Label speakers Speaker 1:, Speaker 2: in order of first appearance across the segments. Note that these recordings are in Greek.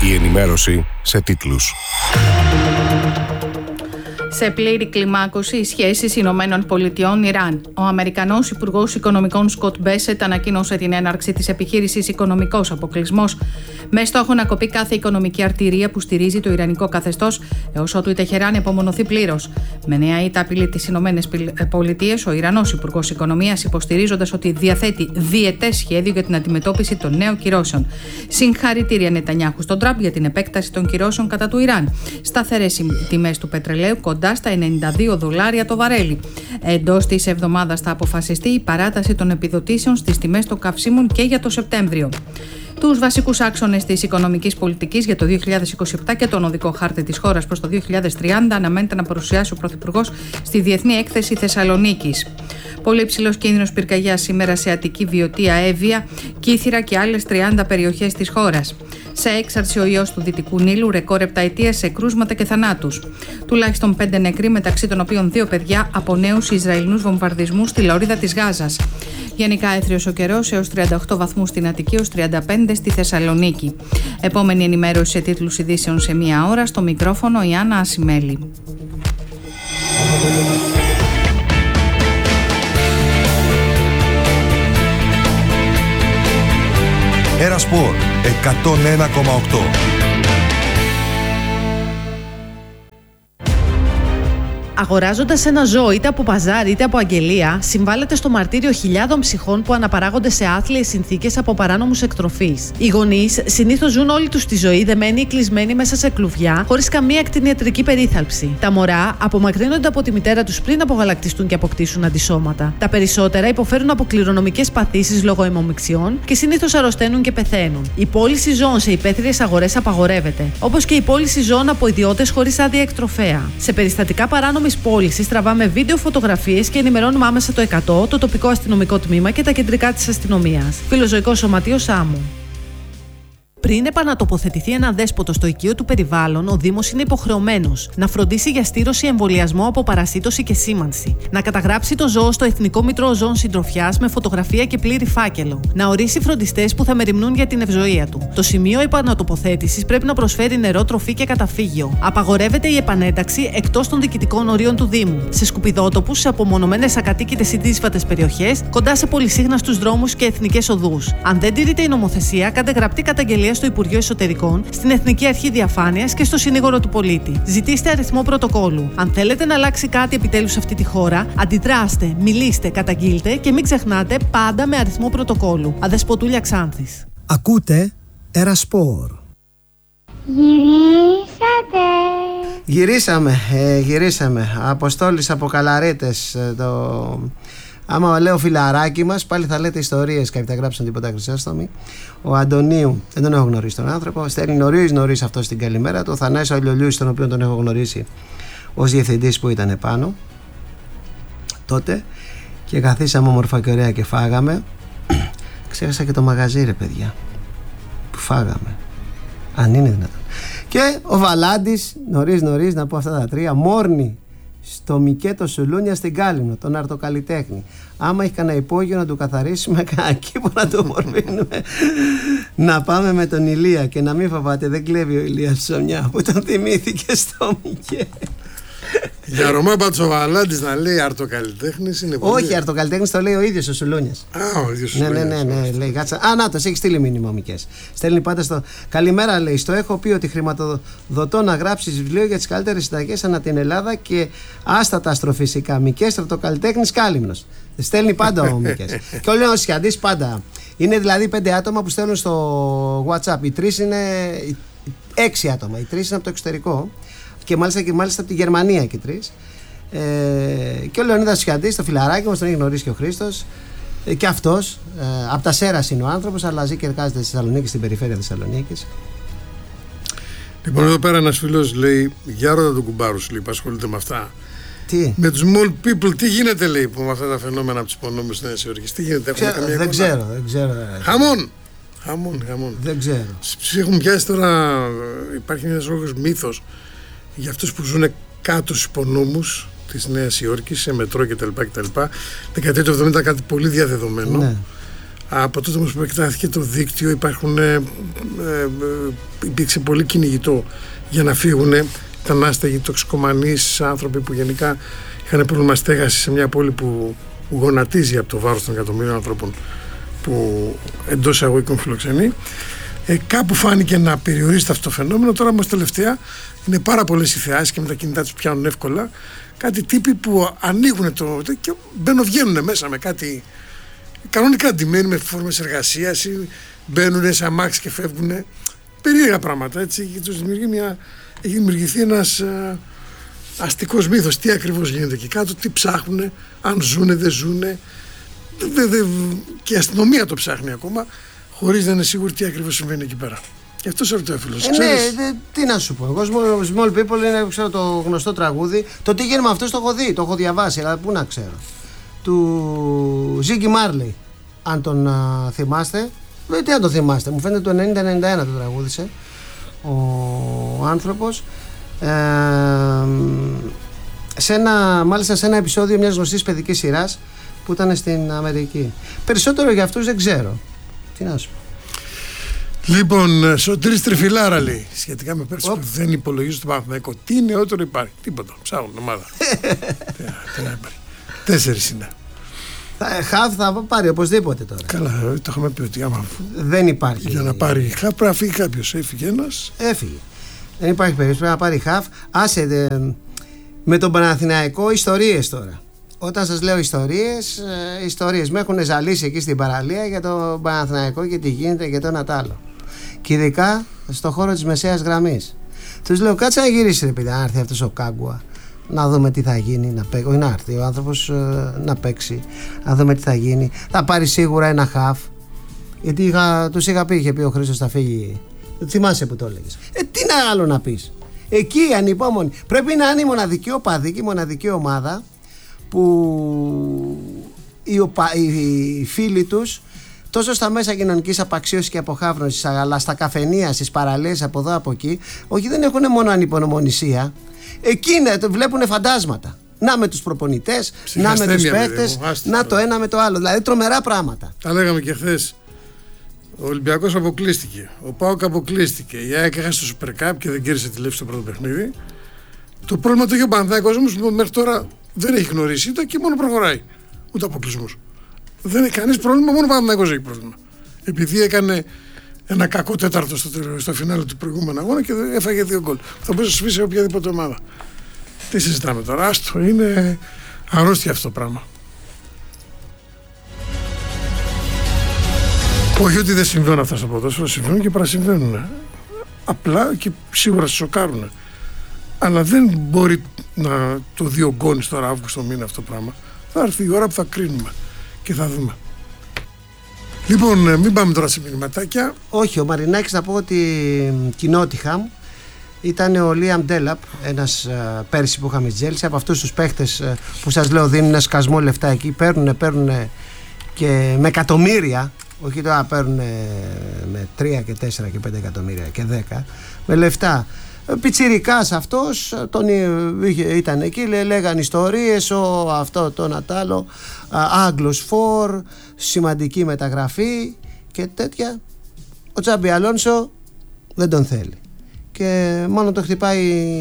Speaker 1: Η ενημέρωση σε τίτλους.
Speaker 2: Σε πλήρη κλιμάκωση οι σχέσεις ΗΠΑ-Ιράν. Ο Αμερικανός Υπουργός Οικονομικών Σκοτ Μπέσετ ανακοίνωσε την έναρξη της επιχείρησης Οικονομικός Αποκλεισμός με στόχο να κοπεί κάθε οικονομική αρτηρία που στηρίζει το ιρανικό καθεστώς έως ότου η Τεχεράνη απομονωθεί πλήρως. Με νέα ήττα απειλή τις ΗΠΑ, ο Ιρανός Υπουργός Οικονομίας, υποστηρίζοντας ότι διαθέτει διετές σχέδιο για την αντιμετώπιση των νέων κυρώσεων. Συγχαρητήρια Νετανιάχου στον Τραμπ για την επέκταση των κυρώσεων κατά του Ιράν. Σταθερές οι τιμές του πετρελαίου κοντά στα $92 το βαρέλι. Εντός της εβδομάδας θα αποφασιστεί η παράταση των επιδοτήσεων στις τιμές των καυσίμων και για το Σεπτέμβριο. Τους βασικούς άξονες της οικονομικής πολιτικής για το 2027 και τον οδικό χάρτη της χώρας προς το 2030 αναμένεται να παρουσιάσει ο Πρωθυπουργός στη Διεθνή Έκθεση Θεσσαλονίκης. Πολύ υψηλός κίνδυνος πυρκαγιάς σήμερα σε Αττική, Βιωτία, Εύβοια, Κύθυρα και άλλες 30 περιοχές της χώρας. Σε έξαρση ο ιός του Δυτικού Νείλου, ρεκόρ επταετίας σε κρούσματα και θανάτους. Τουλάχιστον 5 νεκροί, μεταξύ των οποίων 2 παιδιά, από νέους Ισραηλινούς βομβαρδισμούς στη λωρίδα της Γάζας. Γενικά έθριος ο καιρός, έως 38 βαθμούς στην Αττική, έως 35 στη Θεσσαλονίκη. Επόμενη ενημέρωση σε τίτλους ειδήσεων σε 1 ώρα. Στο μικρόφωνο η Άννα Ασημέλη.
Speaker 3: Ένα Σπορ 101,8.
Speaker 4: Αγοράζοντας ένα ζώο είτε από παζάρι είτε από αγγελία, συμβάλλεται στο μαρτύριο χιλιάδων ψυχών που αναπαράγονται σε άθλιες συνθήκες από παράνομους εκτροφείς. Οι γονείς συνήθως ζουν όλη τους τη ζωή δεμένοι ή κλεισμένοι μέσα σε κλουβιά, χωρίς καμία κτηνιατρική περίθαλψη. Τα μωρά απομακρύνονται από τη μητέρα τους πριν απογαλακτιστούν και αποκτήσουν αντισώματα. Τα περισσότερα υποφέρουν από κληρονομικές παθήσεις λόγω αιμομιξιών και συνήθως αρρωσταίνουν και πεθαίνουν. Η πώληση ζώων σε υπαίθριες αγορές απαγορεύεται, όπως και η πώληση ζώων από ιδιώτες χωρίς άδεια εκτροφέα. Σε περιστατικά παράνομης πώλησης τραβάμε βίντεο, φωτογραφίες και ενημερώνουμε άμεσα το 100, το τοπικό αστυνομικό τμήμα και τα κεντρικά της αστυνομίας. Φιλοζωικό Σωματείο Σάμου. Πριν επανατοποθετηθεί ένα δέσποτο στο οικείο του περιβάλλον, ο Δήμος είναι υποχρεωμένος να φροντίσει για στήρωση, εμβολιασμό από παρασίτωση και σήμανση, να καταγράψει το ζώο στο Εθνικό Μήτρο Ζώων Συντροφιάς με φωτογραφία και πλήρη φάκελο, να ορίσει φροντιστές που θα μεριμνούν για την ευζοία του. Το σημείο επανατοποθέτησης πρέπει να προσφέρει νερό, τροφή και καταφύγιο. Απαγορεύεται η επανένταξη εκτός των διοικητικών ορίων του Δήμου, σε σκουπιδότοπους, σε απομονωμένες ακατοίκητες ή δύσβατες περιοχές, κοντά σε πολυσύχναστους δρόμους και εθνικές οδούς. Αν δεν τηρείται η νομοθεσία, κάντε γραπτή καταγγελία στο Υπουργείο Εσωτερικών, στην Εθνική Αρχή Διαφάνειας και στο Συνήγορο του Πολίτη. Ζητήστε αριθμό πρωτοκόλου. Αν θέλετε να αλλάξει κάτι επιτέλους σε αυτή τη χώρα, αντιδράστε, μιλήστε, καταγγείλτε και μην ξεχνάτε πάντα με αριθμό πρωτοκόλου. Αδεσποτούλια Ξάνθης.
Speaker 5: Ακούτε Ερασπορ.
Speaker 6: Γυρίσαμε. Αποστόλης από Καλαρίτες. Άμα λέω φιλαράκι μας, πάλι θα λέτε ιστορίες. Κάποιοι τα γράψαν τίποτα χρυσόστομοι. Ο Αντωνίου, δεν τον έχω γνωρίσει τον άνθρωπο. Στέλνει νωρίς αυτό την καλημέρα του. Ο Θανάσης Αλλιολιούς, τον οποίο τον έχω γνωρίσει ως διευθυντής που ήταν επάνω τότε. Και καθίσαμε όμορφα και ωραία και φάγαμε. Ξέχασα και το μαγαζί, ρε παιδιά, που φάγαμε. Αν είναι δυνατόν. Και ο Βαλάντης, νωρίς, να πω αυτά τα τρία. Μόρνη στο Μικέτο Σουλούνια στην Κάλυμνο, τον αρτοκαλλιτέχνη. Άμα έχει κανένα υπόγειο να του καθαρίσουμε, κανένα κήπο να το μορφύνουμε. Να πάμε με τον Ηλία και να μην φοβάται, δεν κλέβει ο Ηλίας ψωμιά που τον θυμήθηκε στο Μικέ.
Speaker 7: Για Ρωμά Πατσοβαλάντης να λέει αρτοκαλλιτέχνης είναι πολύ.
Speaker 6: Όχι, αρτοκαλλιτέχνης το λέει ο ίδιος ο Σουλούνιας.
Speaker 7: Ο ίδιος ο Σουλούνιας.
Speaker 6: Ναι, λέει γάτσα. Να το έχει στείλει μήνυμα ο Μικές. Στέλνει πάντα στο. Καλημέρα, λέει. Στο έχω πει ότι χρηματοδοτώ να γράψεις βιβλίο για τις καλύτερες συνταγές ανά την Ελλάδα και άστατα αστροφυσικά. Μικές, αρτοκαλλιτέχνης, Κάλυμνος. Στέλνει πάντα ο Μικές. Και όλοι ο Σιαντής πάντα. Είναι δηλαδή 5 άτομα που στέλνουν στο WhatsApp. Οι 3 είναι. 6 άτομα. Οι 3 είναι από το εξωτερικό. Και μάλιστα από τη Γερμανία και 3. Και ο Λεωνίδας Σιαντής, το φιλαράκι μας, τον έχει γνωρίσει και ο Χρήστος. Και αυτός, από τα Σέρας είναι ο άνθρωπος, αλλά ζει και εργάζεται στη Θεσσαλονίκη, στην περιφέρεια Θεσσαλονίκης.
Speaker 7: Λοιπόν, εδώ πέρα ένας φίλος λέει: για ρώτα τον κουμπάρου σου, λέει, που ασχολείται με αυτά.
Speaker 6: Τι?
Speaker 7: Με τους small people, τι γίνεται, λέει, που με αυτά τα φαινόμενα από τις υπονόμες της Νέας Υόρκης. Τι γίνεται, έχουμε καμία
Speaker 6: δεν ξέρω.
Speaker 7: Χαμόν.
Speaker 6: Δεν ξέρω.
Speaker 7: Έχουν πιάσει τώρα, υπάρχει ένας λόγος μύθος για αυτούς που ζουν κάτω στους υπονόμους της Νέας Υόρκης, σε μετρό κτλ. Δεκαετία του 70 κάτι πολύ διαδεδομένο. Ναι. Από τότε όμως που εκτάθηκε το δίκτυο υπήρξε πολύ κυνηγητό για να φύγουν. Ήταν άστεγοι, τοξικομανείς, άνθρωποι που γενικά είχαν πρόβλημα στέγαση σε μια πόλη που γονατίζει από το βάρος των εκατομμύριων ανθρώπων που εντός εισαγωγικών φιλοξενεί. Κάπου φάνηκε να περιορίζεται αυτό το φαινόμενο. Τώρα όμως τελευταία είναι πάρα πολλές οι θεάσεις και με τα κινητά τους πιάνουν εύκολα κάτι τύποι που ανοίγουν και βγαίνουν μέσα με κάτι κανονικά ντυμένοι με φόρμες εργασίας ή μπαίνουν σε αμάξι και φεύγουν. Περίεργα πράγματα, έτσι, και τους έχει δημιουργηθεί ένας αστικός μύθος. Τι ακριβώς γίνεται εκεί κάτω, τι ψάχνουν, αν ζουνε, δεν ζουνε. Και η αστυνομία το ψάχνει ακόμα, χωρίς να είναι σίγουρη τι ακριβώς συμβαίνει εκεί πέρα. Και αυτό σε ρωτάει ο φίλος.
Speaker 6: Τι να σου πω. Εγώ Small People είναι, ξέρω, το γνωστό τραγούδι. Το τι γίνεται με αυτό το έχω δει, το έχω διαβάσει, αλλά πού να ξέρω. Του Ziggy Marley, αν τον θυμάστε. Τι αν το θυμάστε, μου φαίνεται το 90-91 το τραγούδισε ο άνθρωπος. Μάλιστα σε ένα επεισόδιο μιας γνωστής παιδικής σειράς που ήταν στην Αμερική. Περισσότερο για αυτούς δεν ξέρω. Τι να σου πω.
Speaker 7: Λοιπόν, Σωτήρης Τριφυλάρα λέει σχετικά με πέρσι που δεν υπολογίζω το Παναθηναϊκό. Τι νεότερο υπάρχει, τίποτα. Ψάχνουν ομάδα. Τι να υπάρχει. 4 είναι.
Speaker 6: Χαβ θα πάρει οπωσδήποτε τώρα.
Speaker 7: Καλά, το είχαμε πει ότι άμα
Speaker 6: δεν υπάρχει.
Speaker 7: Για να πάρει Χαβ πρέπει να φύγει κάποιος. Έφυγε ένας.
Speaker 6: Έφυγε. Δεν υπάρχει περίπτωση, πρέπει να πάρει Χαβ. Άσε με τον Παναθηναϊκό ιστορίες τώρα. Όταν σας λέω ιστορίες με έχουν ζαλίσει εκεί στην παραλία για τον Παναθηναϊκό και τι γίνεται και το ένα τ' άλλο. Και ειδικά στο χώρο της μεσαίας γραμμής. Τους λέω κάτσε να γυρίσει ρε παιδιά, να έρθει αυτός ο Κάγκουα. Να δούμε τι θα γίνει, όχι να έρθει ο άνθρωπος να παίξει, να δούμε τι θα γίνει. Θα πάρει σίγουρα ένα χαφ. Γιατί τους είχα πει, είχε πει ο Χρήστος θα φύγει. Θυμάσαι που το έλεγες. Τι να άλλο να πεις. Εκεί ανυπόμονοι. Πρέπει να είναι η μοναδική οπαδή και η μοναδική ομάδα που οι φίλοι τους τόσο στα μέσα κοινωνικής απαξίωσης και αποχάβρωσης, αλλά στα καφενεία, στις παραλίες από εδώ από εκεί, όχι δεν έχουν μόνο ανυπομονησία. Εκεί βλέπουν φαντάσματα. Να με τους προπονητές, να με τους παίκτες, να το ένα με το άλλο. Δηλαδή τρομερά πράγματα.
Speaker 7: Τα λέγαμε και χθες. Ο Ολυμπιακός αποκλείστηκε. Ο ΠΑΟΚ αποκλείστηκε. Η ΑΕΚ έχασε το Super Cup και δεν κέρδισε τη Λέφη στο πρώτο παιχνίδι. Το πρόβλημα το έχει ο Παναθηναϊκός όμως μέχρι τώρα δεν έχει γνωρίσει ούτε και μόνο προχωράει. Ούτε αποκλεισμούς. Δεν έχει κανείς πρόβλημα, μόνο ο Παναθηναϊκός έχει πρόβλημα. Επειδή έκανε ένα κακό τέταρτο στο φινάλε του προηγούμενου αγώνα και έφαγε 2 γκολ. Θα μπορούσε να σφίσει οποιαδήποτε ομάδα. Τι συζητάμε τώρα, άστο, είναι αρρώστια αυτό το πράγμα. Όχι ότι δεν συμβαίνουν αυτά στο ποδόσφαιρο, συμβαίνουν και παρασυμβαίνουν. Απλά και σίγουρα σοκάρουν. Αλλά δεν μπορεί να το διωγγώνεις τώρα Αύγουστο μήνα αυτό το πράγμα. Θα έρθει η ώρα που θα κρίνουμε και θα δούμε. Λοιπόν, μην πάμε τώρα σε μηνυματάκια.
Speaker 6: Όχι, ο Μαρινάκης να πω ότι Νότιχαμ ήταν ο Λίαμ Ντέλαπ, ένας πέρσι που είχαμε Τζέλσι, από αυτούς τους παίχτες που σας λέω δίνουν ένα σκασμό λεφτά εκεί, παίρνουν και με εκατομμύρια, όχι τώρα παίρνουν με 3 και 4 και 5 εκατομμύρια και 10, με λεφτά. Πιτσιρικάς αυτός, ήταν εκεί, λέγαν ιστορίες, αυτό το Νατάλο, Άγγλος Φορ, σημαντική μεταγραφή και τέτοια. Ο Τσάμπι Αλόνσο δεν τον θέλει και μόνο το χτυπάει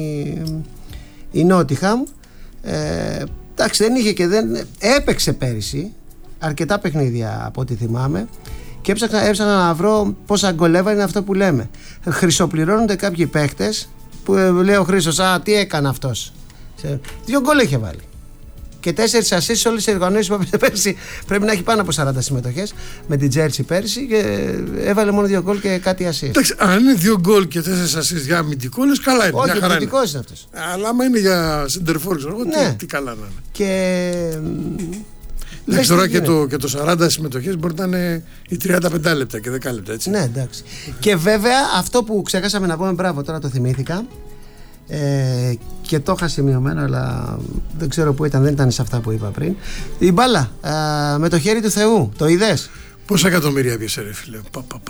Speaker 6: η Νότιχαμ. Εντάξει, δεν είχε και δεν έπαιξε πέρυσι αρκετά παιχνίδια από ό,τι θυμάμαι και έψαχνα να βρω πόσα γκολ είναι αυτό που λέμε. Χρυσοπληρώνονται κάποιοι παίχτες που λέει ο Χρήστος, τι έκανε αυτός. 2 γκολ είχε βάλει. Και 4 assists σε όλες τις οργανώσεις που έπαιζε πέρσι. Πρέπει να έχει πάνω από 40 συμμετοχές με την Τζέρσι πέρσι και έβαλε μόνο 2 γκολ και κάτι assist.
Speaker 7: Εντάξει, αν είναι 2 γκολ και 4 assists για αμυντικό, λες καλά είναι.
Speaker 6: Όχι, αμυντικός είναι αυτός.
Speaker 7: Αλλά άμα είναι για σεντερφόρ, ναι. τι καλά να είναι.
Speaker 6: Και
Speaker 7: εντάξει, τώρα και το 40 συμμετοχές μπορεί να είναι οι 35 λεπτά και 10 λεπτά, έτσι.
Speaker 6: Ναι, εντάξει. Και βέβαια αυτό που ξεχάσαμε να πούμε, μπράβο, τώρα το θυμήθηκα και το είχα σημειωμένο, αλλά δεν ξέρω που ήταν, δεν ήταν σε αυτά που είπα πριν. Η μπάλα με το χέρι του Θεού, το είδες?
Speaker 7: Πόσα εκατομμύρια έπιασε ρε φίλε?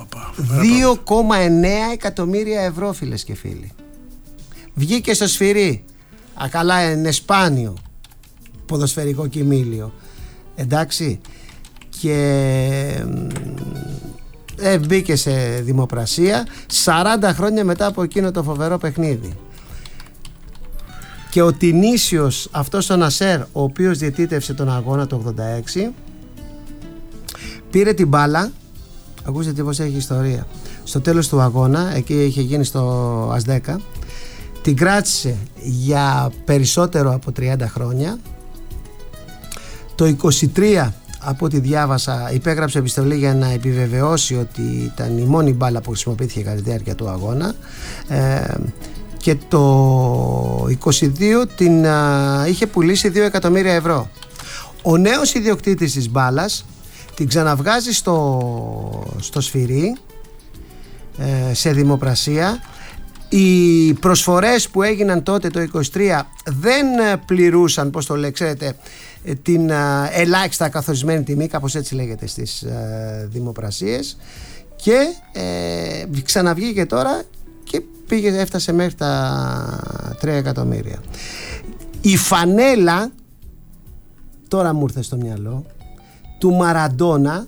Speaker 6: 2,9 εκατομμύρια ευρώ, φίλες και φίλοι. Βγήκε στο σφυρί. Καλά, είναι σπάνιο ποδοσφαιρικό κοιμήλιο. Εντάξει. και μπήκε σε δημοπρασία 40 χρόνια μετά από εκείνο το φοβερό παιχνίδι. Και ο Τινήσιος, αυτός ο Νασέρ, ο οποίος διαιτήτευσε τον αγώνα το 86, πήρε την μπάλα, ακούστε πως έχει ιστορία, στο τέλος του αγώνα, εκεί είχε γίνει στο ΑΣ10, την κράτησε για περισσότερο από 30 χρόνια. Το 23, από ό,τι διάβασα, υπέγραψε επιστολή για να επιβεβαιώσει ότι ήταν η μόνη μπάλα που χρησιμοποιήθηκε κατά τη διάρκεια του αγώνα, και το 22 την είχε πουλήσει 2 εκατομμύρια ευρώ. Ο νέος ιδιοκτήτης της μπάλας την ξαναβγάζει στο Σφυρί, σε δημοπρασία. Οι προσφορές που έγιναν τότε το 23 δεν πληρούσαν, πώς το λέει, ξέρετε, την ελάχιστα καθορισμένη τιμή, κάπως έτσι λέγεται στις δημοπρασίες, και ξαναβγήκε τώρα και έφτασε μέχρι τα 3 εκατομμύρια. Η φανέλα, τώρα μου ήρθε στο μυαλό, του Μαραντόνα,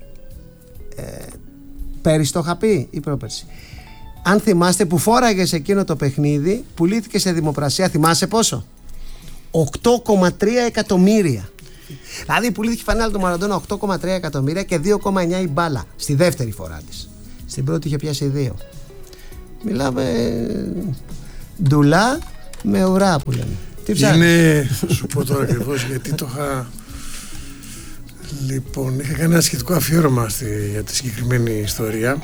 Speaker 6: πέρυσι το είχα πει ή πρόπερσι, αν θυμάστε, που φόραγε σε εκείνο το παιχνίδι, πουλήθηκε σε δημοπρασία, θυμάσαι πόσο? 8,3 εκατομμύρια. Δηλαδή πουλήθηκε η φανέλα του Μαραντόνα 8,3 εκατομμύρια και 2,9 η μπάλα στη δεύτερη φορά της. Στην πρώτη είχε πιάσει 2. Μιλάμε ντουλά με ουρά που λέμε. Τι ψάχνεις?
Speaker 7: Είναι, σου πω τώρα ακριβώς γιατί το είχα. Λοιπόν, είχα κάνει ένα σχετικό αφιέρωμα για τη συγκεκριμένη ιστορία.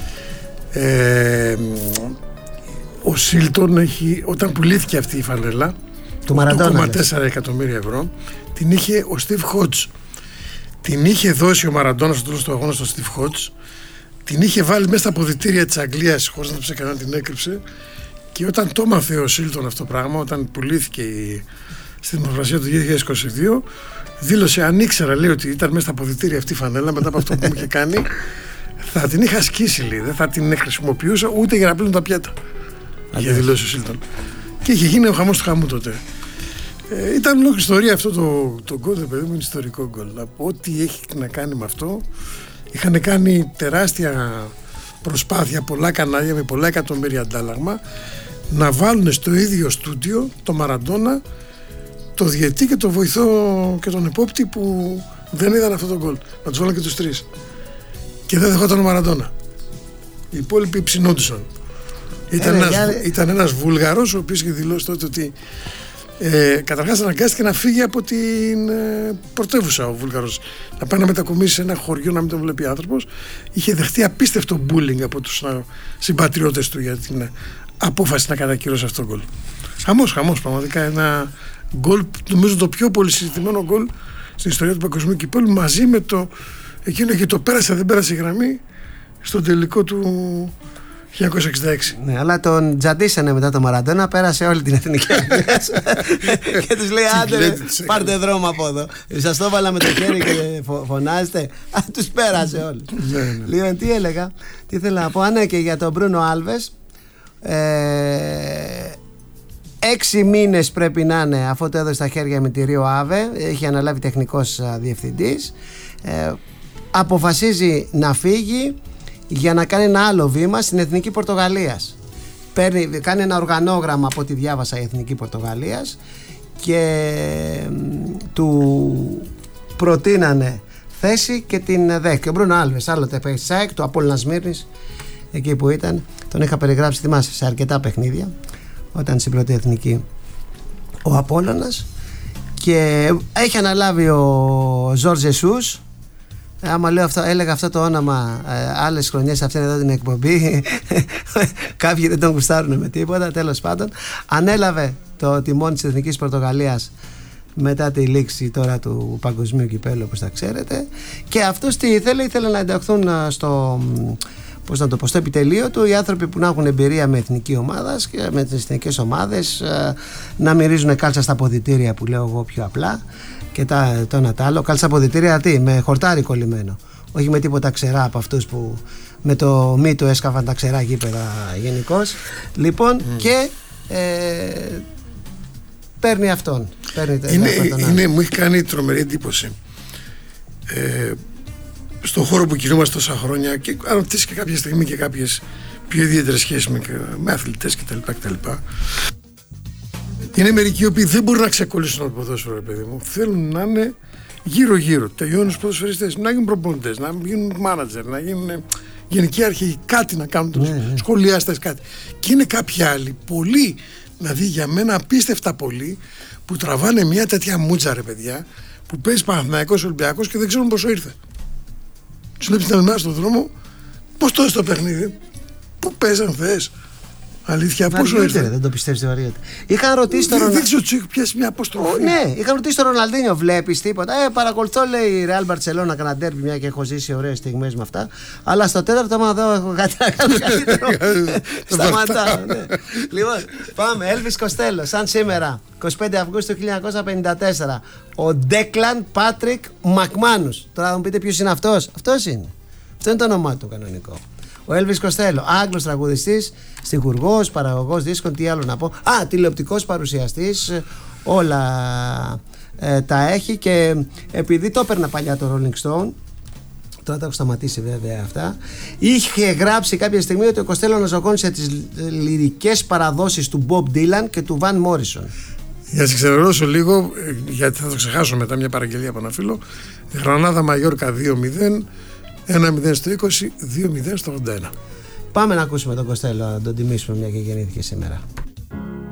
Speaker 7: Ο Σίλτον έχει, όταν πουλήθηκε αυτή η φανέλα,
Speaker 6: του Μαραντόνα,
Speaker 7: 8,4 εκατομμύρια ευρώ, την είχε ο Στιβ Χότζ. Την είχε δώσει ο Μαραντόνα στο τέλος του αγώνα στον Στιβ Χότζ. Την είχε βάλει μέσα στα αποδυτήρια της Αγγλίας χωρίς να το ψεκανά, την έκρυψε. Και όταν το έμαθε ο Σίλτον αυτό το πράγμα, όταν πουλήθηκε στην δημοπρασία του 2022, δήλωσε, αν ήξερα, λέει, ότι ήταν μέσα στα αποδυτήρια αυτή η φανέλα μετά από αυτό που μου είχε κάνει, θα την είχα σκίσει, λέει, δεν θα την χρησιμοποιούσα ούτε για να πλύνουν τα πιάτα. Είχε δηλώσει ο Σίλτον. Και είχε γίνει ο χαμός του χαμού τότε. Ήταν ολόκληρη ιστορία αυτό το γκολ, παιδί μου, είναι ιστορικό γκολ. Από ό,τι έχει να κάνει με αυτό, είχαν κάνει τεράστια προσπάθεια πολλά κανάλια με πολλά εκατομμύρια αντάλλαγμα να βάλουν στο ίδιο στούντιο το Μαραντόνα, το διαιτή και το βοηθό και τον επόπτη που δεν είδαν αυτό το γκολ. Να τους βάλουν και τους τρεις. Και δεν δεχόταν ο Μαραντόνα. Οι υπόλοιποι ψινόντουσαν. Ήταν ένας Βούλγαρος ο οποίος είχε δηλώσει τότε ότι καταρχάς αναγκάστηκε να φύγει από την πρωτεύουσα ο Βούλγαρος, να πάει να μετακομίσει σε ένα χωριό να μην τον βλέπει άνθρωπος. Είχε δεχτεί απίστευτο bullying από τους συμπατριώτες του για την απόφαση να κατακυρώσει αυτό το γκολ. Χαμός, πραγματικά ένα γκολ, νομίζω το πιο πολύ συζητημένο γκολ στην ιστορία του παγκοσμίου κυπέλλου, μαζί με το εκείνο και το πέρασε δεν πέρασε η γραμμή στο τελικό του 1966.
Speaker 6: Ναι, αλλά τον τζαντίσανε μετά το Μαραντόνα, πέρασε όλη την εθνική και τους λέει, άντε πάρτε δρόμο από εδώ. Σας το έβαλα με το χέρι και φωνάζετε. Τους πέρασε όλοι. Λοιπόν, τι έλεγα, τι ήθελα να πω, ναι, και για τον Μπρούνο Άλβες, 6 μήνες πρέπει να είναι αφού το έδωσε στα χέρια με τη Ρίο Άβε, έχει αναλάβει τεχνικός διευθυντής, αποφασίζει να φύγει για να κάνει ένα άλλο βήμα στην Εθνική Πορτογαλίας. Κάνει ένα οργανόγραμμα από ό,τι διάβασα η Εθνική Πορτογαλίας και του προτείνανε θέση και την δέχτηκε. Ο Μπρούνο Άλβες, άλλοτε παίξει ΣΑΕΚ, του Απόλλωνα Σμύρνης, εκεί που ήταν, τον είχα περιγράψει, θυμάσαι, σε αρκετά παιχνίδια όταν στην πρώτη εθνική ο Απόλλωνας, και έχει αναλάβει ο Ζορζ Ζεσούς. Άμα λέω αυτό, έλεγα αυτό το όνομα άλλες χρονιές σε αυτήν εδώ την εκπομπή, κάποιοι δεν τον γουστάρουν με τίποτα. Τέλος πάντων, ανέλαβε το τιμόνι της Εθνικής Πορτογαλίας μετά τη λήξη τώρα του παγκοσμίου κυπέλλου, όπως τα ξέρετε, και αυτός τι ήθελε να ενταχθούν στο, πώς να το πω, στο επιτελείο του οι άνθρωποι που να έχουν εμπειρία με εθνική ομάδα και με τις εθνικές ομάδες, να μυρίζουν κάλτσα στα αποδυτήρια, που λέω εγώ πιο απλά, και το ένα τ' άλλο. Κάλτσα αποδυτήρια τι, με χορτάρι κολλημένο, όχι με τίποτα ξερά από αυτούς που με το μύτο έσκαφαν τα ξερά γήπεδα γενικώς. Λοιπόν, και παίρνει αυτόν.
Speaker 7: Μου έχει κάνει τρομερή εντύπωση. στον χώρο που κινούμαστε τόσα χρόνια και αναπτύσσει και κάποια στιγμή και κάποιες πιο ιδιαίτερες σχέσεις με αθλητές κτλ. Είναι μερικοί οι οποίοι δεν μπορούν να ξεκολλήσουν από το ποδόσφαιρο, παιδί μου. Θέλουν να είναι γύρω-γύρω. Τελειώνουν στους ποδοσφαιριστές, να γίνουν προπονητές, να γίνουν μάνατζερ, να γίνουν γενικοί αρχηγοί, κάτι να κάνουν, σχολιάστες κάτι. Και είναι κάποιοι άλλοι, πολλοί, δηλαδή για μένα απίστευτα πολλοί, που τραβάνε μια τέτοια μούτσα, ρε παιδιά, που παίζει Παναθηναϊκός Ολυμπιακός και δεν ξέρουν πόσο ήρθε. Τους βλέπεις την άλλη μέρα στον δρόμο, πώς το έστω το παιχνίδι, πού παίζαν θες. Αλήθεια, πόσο ήρθε.
Speaker 6: Δεν το πιστεύεις, βαριέται. Είχαν ρωτήσει τον
Speaker 7: Δεν ξέρω, του έχει πιάσει μια αποστροφή.
Speaker 6: Ναι, είχαν ρωτήσει τον Ροναλντίνιο, βλέπεις τίποτα. Παρακολουθώ, λέει, η Real Barcelona, κανένα ντέρμπι, μια και έχω ζήσει ωραίες στιγμές με αυτά. Αλλά στο τέταρτο, άμα δω, έχω κάτι να κάνω καλύτερο. Σταματάω. Ναι. Λοιπόν, πάμε. Elvis Costello, σαν σήμερα, 25 Αυγούστου 1954. Ο Ντέκλαν Πάτρικ Μακμάνους. Τώρα θα μου πείτε ποιος είναι αυτός. Αυτός είναι. Αυτό είναι το όνομά του κανονικό. Ο Elvis Costello, Άγγλος τραγουδιστής, στιχουργός, παραγωγός δίσκων, τι άλλο να πω. Τηλεοπτικός παρουσιαστής, όλα τα έχει και επειδή το έπαιρνα παλιά το Rolling Stone, τώρα τα έχω σταματήσει βέβαια αυτά, είχε γράψει κάποια στιγμή ότι ο Costello νοσοκόνησε τις λυρικές παραδόσεις του Bob Dylan και του Van Morrison.
Speaker 7: Για να σε ξενερώσω λίγο, γιατί θα το ξεχάσω μετά, μια παραγγελία από ένα φίλο. Γρανάδα Μαγιόρκα 2-0. 1-0 στο 20, 2-0 στο 81.
Speaker 6: Πάμε να ακούσουμε τον Costello, να τον τιμήσουμε μια και γεννήθηκε σήμερα.